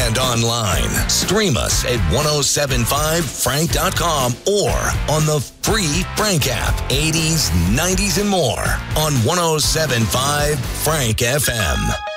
and online. Stream us at 1075frank.com or on the free Frank app. 80s, 90s, and more on 1075 Frank FM.